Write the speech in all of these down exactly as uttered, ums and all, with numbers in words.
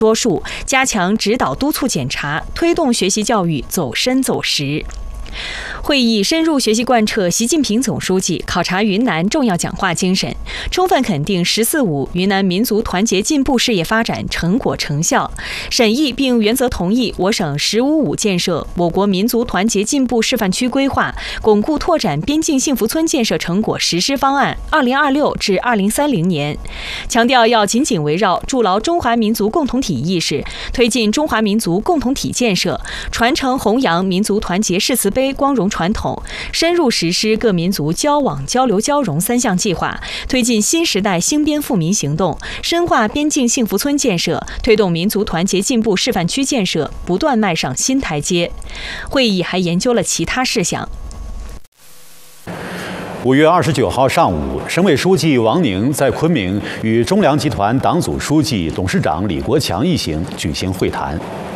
多数，加强指导督促检查，推动学习教育走深走实。会议深入学习贯彻习近平总书记考察云南重要讲话精神，充分肯定“十四五”云南民族团结进步事业发展成果成效，审议并原则同意我省“十五五”建设我国民族团结进步示范区规划，巩固拓展边境幸福村建设成果实施方案（二零二六至二零三零年），强调要紧紧围绕筑牢中华民族共同体意识，推进中华民族共同体建设，传承弘扬民族团结誓词碑光荣传统，深入实施各民族交往交流交融三项计划，推进新时代兴边富民行动，深化边境幸福村建设，推动民族团结进步示范区建设不断迈上新台阶。会议还研究了其他事项。 五月二十九号上午，省委书记王宁在昆明与中粮集团党组书记、董事长李国强一行举行会谈。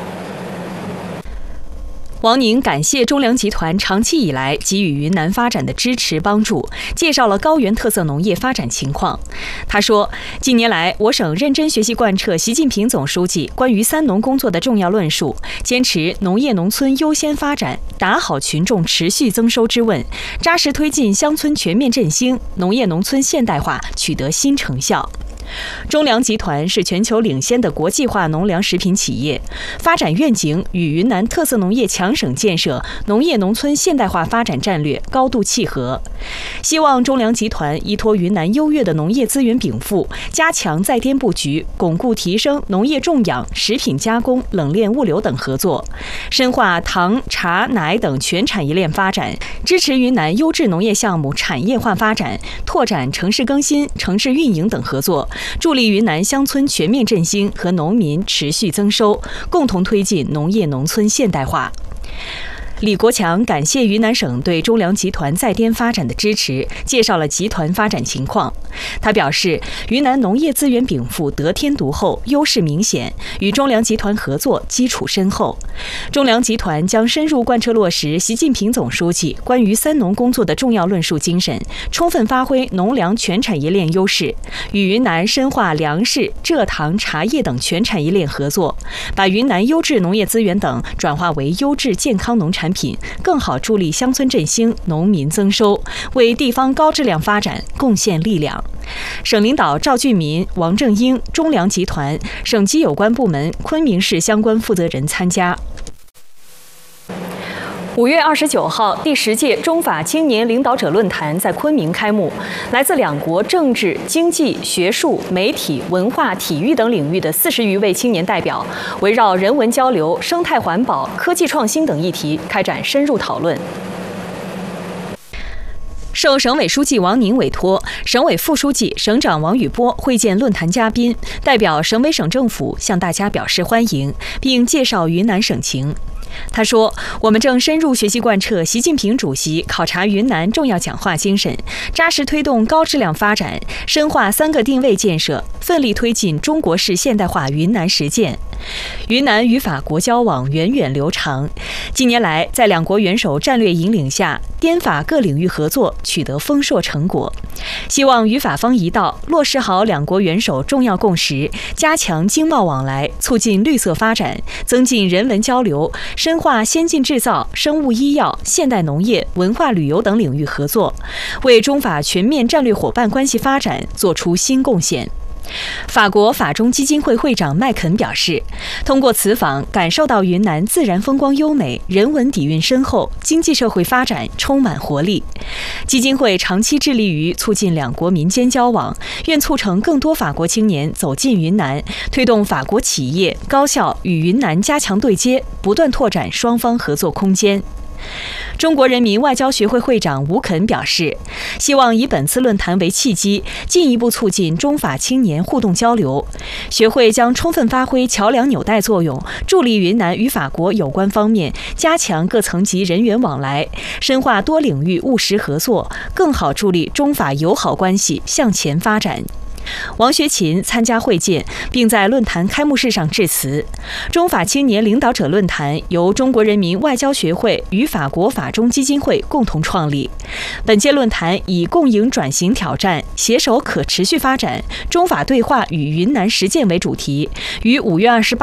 王宁感谢中粮集团长期以来给予云南发展的支持帮助，介绍了高原特色农业发展情况。他说，近年来我省认真学习贯彻习近平总书记关于三农工作的重要论述，坚持农业农村优先发展，打好群众持续增收之问，扎实推进乡村全面振兴，农业农村现代化取得新成效。中粮集团是全球领先的国际化农粮食品企业，发展愿景与云南特色农业强省建设、农业农村现代化发展战略高度契合。希望中粮集团依托云南优越的农业资源禀赋，加强在滇布局，巩固提升农业种养、食品加工、冷链物流等合作，深化糖、茶、奶等全产业链发展，支持云南优质农业项目产业化发展，拓展城市更新、城市运营等合作，助力云南乡村全面振兴和农民持续增收，共同推进农业农村现代化。李国强感谢云南省对中粮集团在滇发展的支持，介绍了集团发展情况。他表示，云南农业资源禀赋得天独厚，优势明显，与中粮集团合作基础深厚。中粮集团将深入贯彻落实习近平总书记关于三农工作的重要论述精神，充分发挥农粮全产业链优势，与云南深化粮食、蔗糖、茶叶等全产业链合作，把云南优质农业资源等转化为优质健康农产品，更好助力乡村振兴、农民增收，为地方高质量发展贡献力量。省领导赵俊民、王正英、中粮集团、省级有关部门、昆明市相关负责人参加。五月二十九号，第十届中法青年领导者论坛在昆明开幕。来自两国政治、经济、学术、媒体、文化、体育等领域的四十余位青年代表，围绕人文交流、生态环保、科技创新等议题开展深入讨论。受省委书记王宁委托，省委副书记、省长王宇波会见论坛嘉宾，代表省委省政府向大家表示欢迎，并介绍云南省情。他说，我们正深入学习贯彻习近平主席考察云南重要讲话精神，扎实推动高质量发展，深化三个定位建设，奋力推进中国式现代化云南实践。云南与法国交往源远流长，近年来在两国元首战略引领下，滇法各领域合作取得丰硕成果。希望与法方一道，落实好两国元首重要共识，加强经贸往来，促进绿色发展，增进人文交流，深化先进制造、生物医药、现代农业、文化旅游等领域合作，为中法全面战略伙伴关系发展做出新贡献。法国法中基金会会长麦肯表示，通过此访感受到云南自然风光优美，人文底蕴深厚，经济社会发展充满活力。基金会长期致力于促进两国民间交往，愿促成更多法国青年走进云南，推动法国企业、高校与云南加强对接，不断拓展双方合作空间。中国人民外交学会会长吴肯表示，希望以本次论坛为契机，进一步促进中法青年互动交流。学会将充分发挥桥梁纽带作用，助力云南与法国有关方面加强各层级人员往来，深化多领域务实合作，更好助力中法友好关系向前发展。王学勤参加会见，并在论坛开幕式上致辞。中法青年领导者论坛由中国人民外交学会与法国法中基金会共同创立。本届论坛以共赢转型挑战、携手可持续发展、中法对话与云南实践为主题，于五月二十八